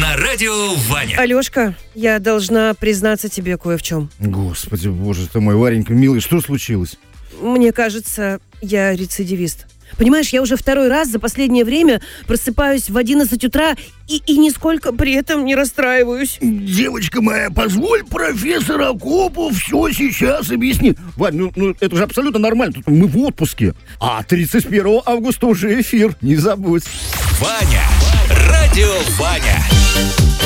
на радио Ваня. Алёшка, я должна признаться тебе кое в чем. Господи, боже ты мой, Варенька, милый, что случилось? Мне кажется, я рецидивист. Понимаешь, я уже второй раз за последнее время просыпаюсь в 11 утра и нисколько при этом не расстраиваюсь. Девочка моя, позволь профессор Акопу все сейчас объяснит. Вань, ну это же абсолютно нормально, тут мы в отпуске. А 31 августа уже эфир, не забудь. Ваня, радио Ваня.